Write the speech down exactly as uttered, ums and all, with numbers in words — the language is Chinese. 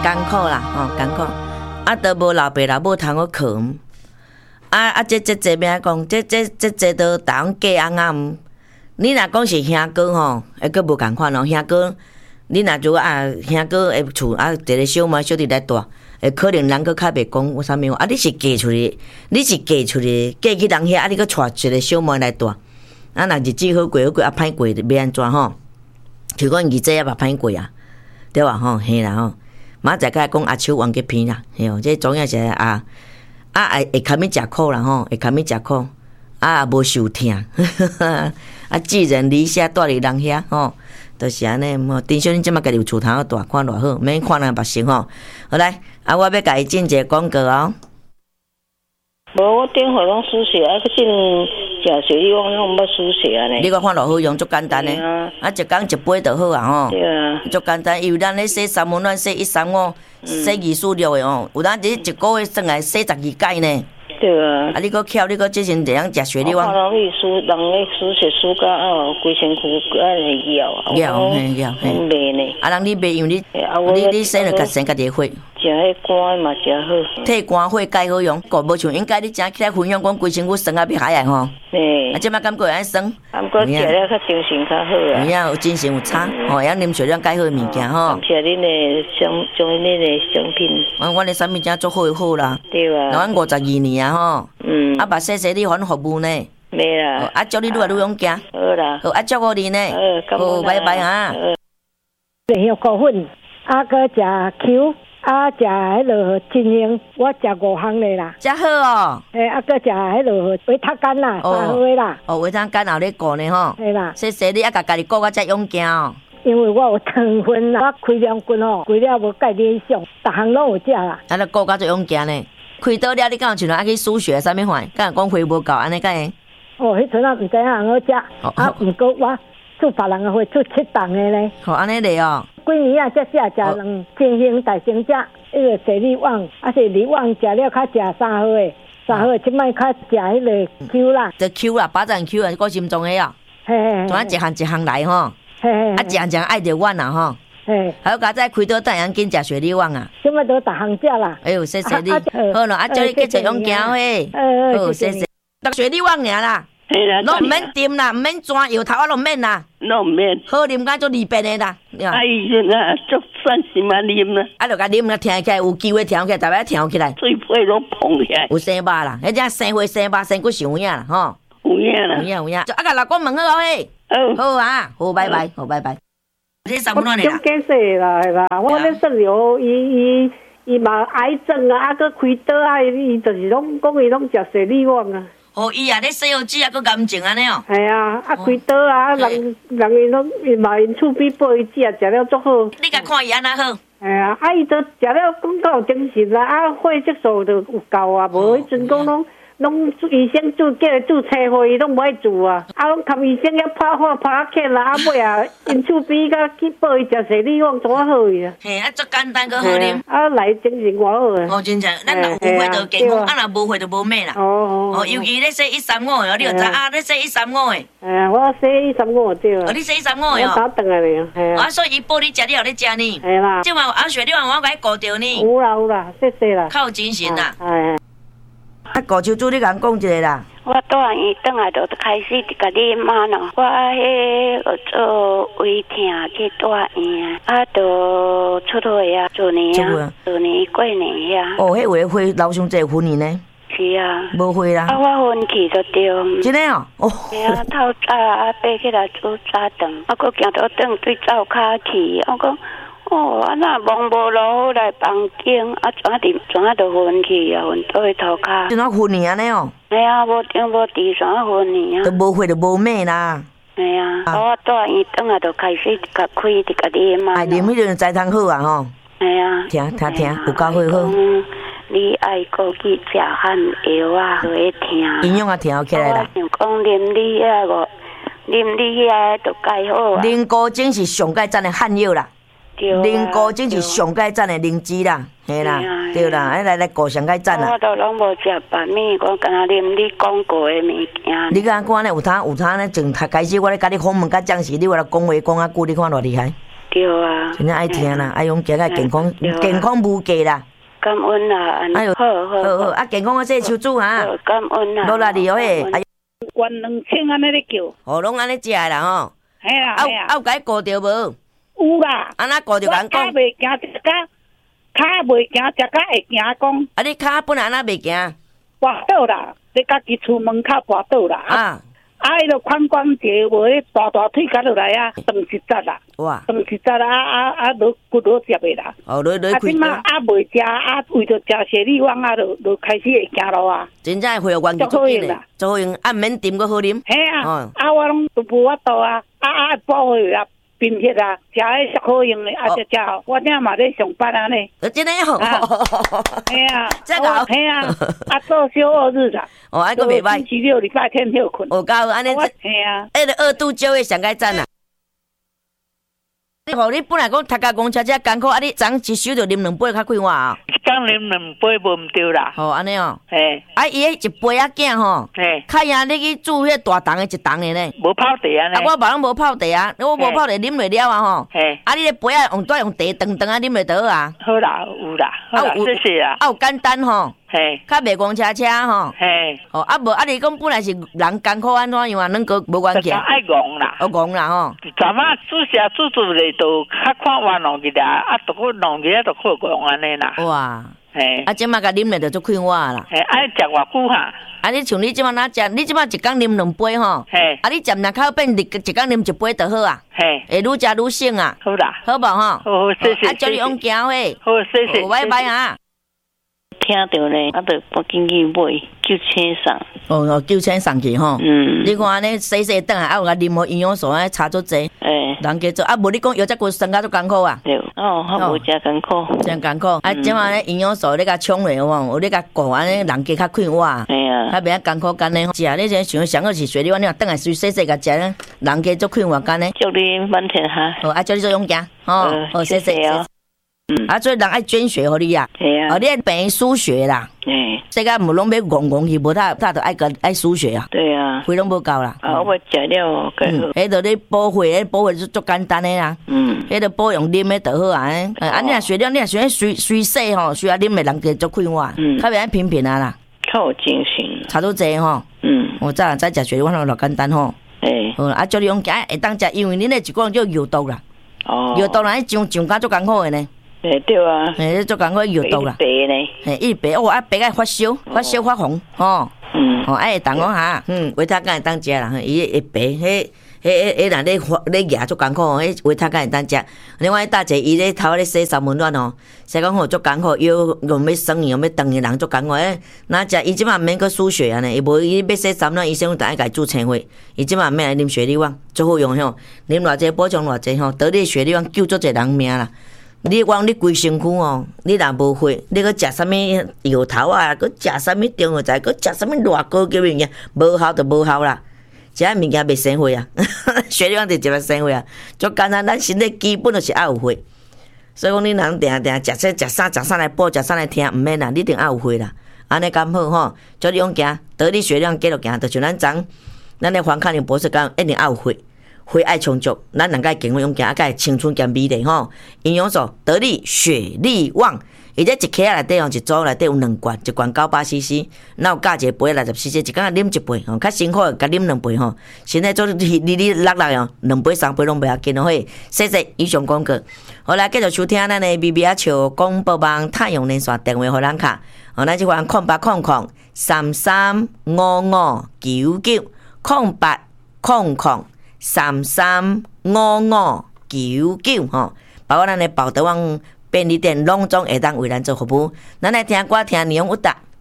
艰苦啦，吼艰苦。啊，都无老爸老母通我靠。啊啊，这这这边讲，这这这这都逐项嫁翁仔。你若讲是兄哥吼，还佫无共款哦。兄哥，你若如果啊兄哥诶厝啊，一个小妹小弟来住，会可能人佫较袂讲有啥物啊？你是嫁出去，你是嫁出去，嫁去人遐，啊你佫带一个小妹来住，啊若日子好过好过，啊歹过要安怎吼？像讲二姐也嘛歹过啊，对吧？吼，嘿啦吼，明仔载讲阿秋冤家片啦，嘿哦，这总也是啊啊会会堪物食苦啦吼，会堪物食苦。啊，无受疼，啊，寄人篱下，住伫人遐吼，就是安尼。吼，丁小恁即马家己有厝通住，看偌好，免看人目睭吼。好来，啊，我要甲伊进一个广告哦。 无，我电话拢输血，啊，去进食水，你讲拢要输血啊呢？ 你讲看偌好用，足简单诶。啊，一工一杯就好啊吼。 对啊。 足简单，因为咱咧洗三温暖，洗一三五，洗二四六诶哦，有当一一个月算来洗十二届呢。 对啊， 啊！你搁巧，你搁之前这样食雪梨王？人去输，人咧输血输到哦，规身躯安尼咬啊， 咬嘿咬嘿。 袂呢。 啊，人你袂用你，你你洗了家生家己血。 食迄肝嘛食好。 替肝血介好用，个无像应该你正起来分享讲规身躯酸啊要海啊吼。 嘿。 啊，即摆感觉会安酸。 啊，毋过食了较精神较好啊。 有影有精神有差，吼，会晓啉水量介好诶物件吼。 谢恁诶商，种恁诶商品。 啊，阮诶产品真足好好啦。 对啊。 阮五十二年啊吼。 嗯。 啊，把谢谢你反服务呢。 没啦。 啊，祝你愈来愈勇敢。 好啦。 好，啊，祝福你呢。好，拜拜啊。 没有高粉，啊，搁食 Q。啊，食迄落金星，我食五项嘞啦。 食好哦。 诶，啊，搁食迄落维他干啦，三号啦。 哦，维他干后咧顾呢吼。 系啦。 谢谢你啊，甲家己顾甲遮勇敢哦。 因为我有糖分啦，我开两斤吼，开了无介理想，逐项拢有食啦。 啊，你顾甲遮勇敢呢？开倒了，你敢有像啊去输血啥物款？敢讲血无够安尼敢会？ 哦，迄阵啊，毋知影好食，啊，毋过我做别人诶血做七档诶咧。 好，安尼咧哦。 几年啊，才食食两金星大成食，迄个水力旺，啊是力旺食了较食三号诶，三号即摆较食迄个 Q 啦。 这 Q 啦，巴掌 Q 啊，个心脏诶啊。 嘿嘿。 怎啊一项一项来吼？ 嘿嘿。 啊，一项一项爱着阮啊吼。 嘿。 还有家再开刀等样紧食水力旺啊。 即摆都逐项食啦。 哎呦，谢谢你。好咯，啊，叫你继续勇敢嘿。好，谢谢。得水力旺尔啦。拢毋免掂啦，毋免抓摇头啊，拢毋免啦， 拢毋免。 好啉甲做二遍的啦。 哎呀，足算是嘛啉啦。 啊，就甲啉啦，听起来有机会听起来，逐摆听起来。 嘴皮拢碰起来。 有生肉啦，迄只生血生肉生骨是有影啦，吼。 有影啦。 有影有影。啊，甲老公问好嘿。好。好啊，好，拜拜，好，拜拜。这什么乱的啦？ 我中计啦，啦，我咧算了，伊伊伊嘛癌症啊，啊，佮开刀啊，伊就是拢讲伊拢食水力旺啊。 哦，伊啊，咧西药剂啊，佮癌症安尼哦。 系啊，啊开刀啊，人人伊拢伊嘛因厝边报伊食，食了足好。 你甲看伊安那好？ 系啊，啊伊都食了讲到精神啦，啊血色素都有够啊，无迄阵讲拢拢医生做叫伊做车祸，伊拢无爱做啊，啊拢看医生要拍火拍起啦，啊尾啊因厝边甲去报伊食水力旺怎啊好伊啊？ 嘿，啊足简单佮好啉。 啊来精神偌好啊！ 哦，真正，咱若有血就健康，啊若无血就无命啦。 哦哦，尤其咧说一三五哦，你就知啊，咧说一三五诶。 哎，我说一三五对啊。 哦，你说一三五诶哦。 我打顿来咧，系啊。 啊，所以伊报你食，你后咧食呢。 系啦。 即嘛阿雪，你话我甲伊顾着呢。 有啦有啦，谢谢啦。 较有精神啦。 哎。 啊，顾手主，你甲人讲一个啦。 我住完院转来就开始甲你骂咯。我迄做胃疼去住院，啊，就出血啊，去年啊，去年过年啊。 哦，迄话血流上济昏去呢？ 是啊。 无血啦。 啊，我昏去就对。 真诶哦。哦。 是啊，透早啊，爬起来煮早顿，啊，搁行到转对灶骹去，我讲。哦，啊那忙无落来房间，啊怎啊点怎啊就昏去啊，昏倒去涂骹。 怎啊昏去安尼哦？ 系啊，无定无地怎啊昏去啊？ 都无血就无命啦。 系啊，啊我住院转来就开始甲开伫甲啉嘛。 哎，啉迄阵知通好啊吼。 系啊。 听听听，有够血好。 嗯，你爱过去食汉药啊，就会听。 营养啊，听起来啦。 我想讲啉你遐个，啉你遐就介好啊。 啉高精是上盖赞的汉药啦。零高精是上盖赞的灵芝啦，嘿啦，对啦，来来来，高上盖赞啦。 我都拢无食白米，我干那啉你讲过的物件。 你敢看呢？有他有他呢？从头开始我咧甲你访问甲讲时，你话来讲话讲啊久，你看偌厉害。 对啊， 真正爱听啦，爱用加个健康健康无价啦。 感恩啦， 哎呦， 好好好好，啊健康个说手煮哈， 感恩啦， 落来哩哦嘿，哎， 关两千安尼咧叫， 哦，拢安尼食啦吼。 嘿啦啊嘿啦， 啊有该顾着无？ 有啦。 安那顾着讲讲， 脚袂行一脚，脚袂行一脚会行讲， 啊你骹本来安那袂行跋倒啦，你家己厝门口跋倒啦。啊， 啊？ 啊，迄个髋关节无迄大大腿夹落来啊，断一节啦， 哇， 断一节啦，啊啊啊，落骨落接的啦。 哦，落落啊， 开即马啊袂食啊，为着食雪里网啊，就就开始会行路啊。 真正会有关系足紧的，足好用，啊免啉个好啉。 嘿啊， 哦啊我拢都无法度啊，啊啊补血啊，贫血啊，食迄足好用的，啊食食，我正嘛咧上班啊呢。 呃真的哦。 嘿啊， 这个好嘿啊，啊做休二日啦。 哦，安个袂歹星。期六、礼拜天休困。 哦，到安尼， 我嘿啊， 迄个二度少的上该赞啦。你互你本来讲读甲公车车艰苦，啊你昨一宿就啉两杯较快活啊？ 刚啉两杯无毋对啦。 吼，安尼哦。 嘿， 啊，伊迄一杯仔囝吼， 嘿， 较赢你去煮迄大桶的一桶的呢。 无泡茶安尼。 啊，我别人无泡茶啊，我无泡茶啉袂了啊吼。 嘿， 啊，你个杯仔用带用茶长长啊啉袂得啊。 好啦，有啦，好啦，谢谢啦。 啊，有简单吼， 嘿， 较袂公车车吼。 嘿， 哦，啊无啊，你讲本来是人艰苦安怎样啊，恁个无关系。 爱戆啦。 哦，戆啦吼。 昨晚煮食煮煮咧，都较看冤弄去啦，啊，都去弄去啊，都去戆安尼啦。 哇。 嘿， 啊，即马甲啉咧就足快活啦。 嘿，爱食偌久哈？ 啊，你像你即马哪食？你即马一工啉两杯吼。 嘿， 啊，你渐若较变，一一工啉一杯就好啊。 嘿， 会愈食愈省啊。 好啦， 好无吼？ 好好，谢谢。 啊，祝你往行嘿。 好，谢谢。 拜拜啊。 听到咧，啊，就赶紧去买救车上。 哦哦，九千送去吼。 嗯， 你看安尼洗洗转来，啊有甲啉好营养素，安尼差足济。 诶， 人家做啊，无你讲药这骨生甲足艰苦啊。 对，哦，我无食艰苦。 真艰苦。啊，即马咧营养素你甲冲落有无？有你甲顾安尼，人家较快活啊。 系啊， 较袂啊艰苦干呢。食你这想上个是水里碗，你若转来水洗洗甲食咧，人家足快活干呢。 祝你满天哈。 好，啊，叫你做勇敢。哦，好，谢谢。 哦。 嗯，啊，所以人爱捐血互你啊。 系啊。 哦，你爱病输血啦。 诶。 世界毋拢要戆戆去，无他他着爱个爱输血啊。 对啊。 血拢无够啦。 啊，我食了个。 嗯，迄着你补血，迄补血就足简单诶啦。 嗯。 迄着补用啉诶就好啊。啊，你若血量，你若想水水洗吼，需要啉诶人家足快活。嗯。较袂爱平平啊啦。 较有精神。 差足济吼。嗯。我早早食血，我拢偌简单吼。诶。好啊，叫你用食会当食，因为恁诶一个叫药毒啦。哦。药毒啦，迄上上甲足艰苦诶呢。 诶，对啊， 诶，足艰苦药毒啦， 白呢， 嘿，伊白哦，啊白个发烧，发烧发红，吼，嗯，哦，爱会当哦哈，嗯，维他敢会当食啦，伊会白，迄、迄、迄，若咧发咧牙足艰苦，迄维他敢会当食。另外大姐伊咧头咧洗三温暖哦，洗讲吼足艰苦，又用要生用要长的人足艰苦，诶，哪食伊即马毋免去输血啊呢？伊无伊要洗三暖，医生就爱家煮青花，伊即马毋免来啉雪里旺，足好用吼，啉偌济补充偌济吼，得你雪里旺救足济人命啦。你讲你规身躯哦，你若无血，你搁食啥物药头啊？搁食啥物中药材？搁食啥物偌高级物件？无效就无效啦。食物件袂生血啊，血里旺就一个生血啊。足简单，咱身体基本就是爱有血。所以讲，你人定定食这食啥食啥来补，食啥来听，毋免啦，你一定爱有血啦。安尼刚好吼，叫你用行，得你血量继续行，就像咱昨咱咧黄卡林博士讲，一定爱有血。血爱充足，咱人个健康勇健，啊，个青春兼美丽吼。营养素得力血力旺，而且一克内底用一组内底有两罐，一罐九百 C C， 然后加一个杯六十 C C， 一工啉一杯吼，较辛苦甲啉两杯吼。现在做哩哩哩落落哦，两杯三杯拢袂要紧哦。嘿，谢谢以上广告。好来，继续收听咱的 B B 啊笑广播网太阳连线电话互咱卡。哦，咱即款空八空空三三五五九九空八空空。三三五五九九吼，包括咱的宝德旺便利店拢总会当为咱做服务。咱来听歌，听内容有答。